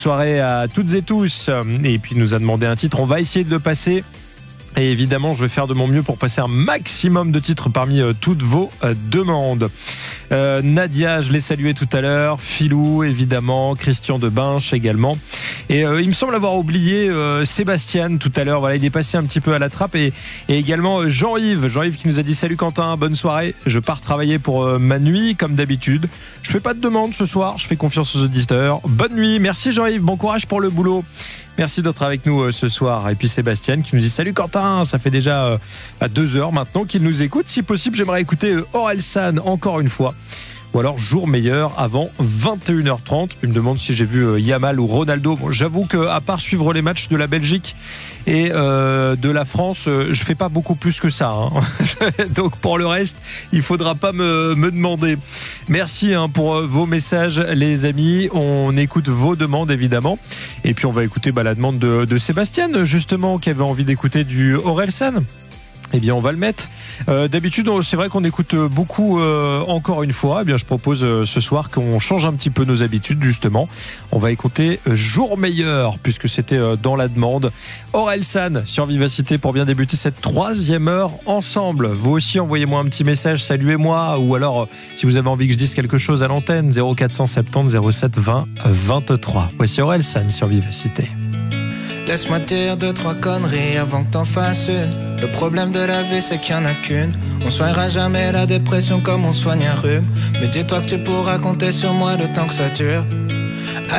Soirée à toutes et tous. Et puis, il nous a demandé un titre. On va essayer de le passer. Et évidemment, je vais faire de mon mieux pour passer un maximum de titres parmi toutes vos demandes. Nadia, je l'ai salué tout à l'heure. Philou, évidemment. Christian de Binche également. Et il me semble avoir oublié Sébastien tout à l'heure. Voilà, il est passé un petit peu à la trappe. Et également Jean-Yves. Jean-Yves qui nous a dit: salut Quentin, bonne soirée. Je pars travailler pour ma nuit comme d'habitude. Je fais pas de demande ce soir. Je fais confiance aux auditeurs. Bonne nuit. Merci Jean-Yves. Bon courage pour le boulot. Merci d'être avec nous ce soir. Et puis Sébastien qui nous dit: salut Quentin, ça fait déjà 2 heures maintenant qu'il nous écoute. Si possible, j'aimerais écouter Orelsan encore une fois. Ou alors Jour meilleur avant 21h30. Il me demande si j'ai vu Yamal ou Ronaldo. Bon, j'avoue qu'à part suivre les matchs de la Belgique et de la France, je fais pas beaucoup plus que ça. Donc pour le reste, il faudra pas me demander. Merci pour vos messages, les amis. On écoute vos demandes évidemment. Et puis on va écouter la demande de Sébastien justement qui avait envie d'écouter du Orelsan. Eh bien, on va le mettre. D'habitude, c'est vrai qu'on écoute beaucoup encore une fois. Eh bien, je propose ce soir qu'on change un petit peu nos habitudes, justement. On va écouter Jour meilleur, puisque c'était dans la demande. Orelsan sur Vivacité pour bien débuter cette 3e heure ensemble. Vous aussi, envoyez-moi un petit message, saluez-moi, ou alors, si vous avez envie que je dise quelque chose à l'antenne, 0470 07 20 23. Voici Orelsan sur Vivacité. Laisse-moi dire 2-3 conneries avant que t'en fasses une. Le problème de la vie c'est qu'il y en a qu'une. On soignera jamais la dépression comme on soigne un rhume. Mais dis-toi que tu pourras compter sur moi le temps que ça dure.